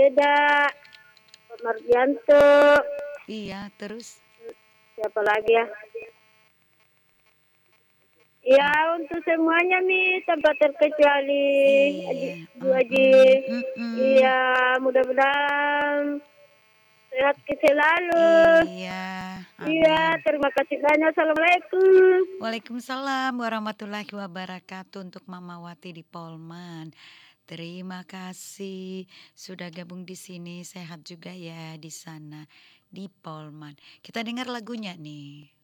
Eda, Pak Mardianto, Iya, terus? siapa lagi ya? Ya, untuk semuanya nih tanpa terkecuali Iya, Bu Haji. mhm. Iya, mudah-mudahan sehat selalu. Iya, Iya, amin. terima kasih banyak. Assalamualaikum. Waalaikumsalam warahmatullahi wabarakatuh untuk Mama Wati di Polman. Terima kasih sudah gabung di sini. Sehat juga ya di sana di Polman. Kita dengar lagunya nih.